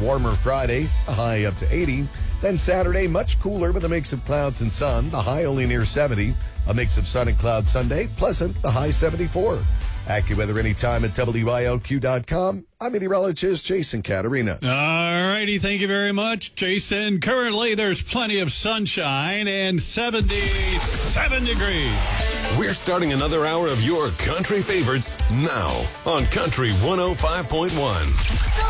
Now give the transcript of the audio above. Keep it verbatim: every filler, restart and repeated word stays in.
warmer Friday, a high up to eighty. Then Saturday, much cooler with a mix of clouds and sun, the high only near seventy. A mix of sun and cloud Sunday, pleasant, the high seventy-four. AccuWeather anytime at W I L Q dot com. I'm meteorologist Jason Caterina. All righty, thank you very much, Jason. Currently, there's plenty of sunshine and seventy-seven degrees. We're starting another hour of your country favorites now on Country one oh five point one.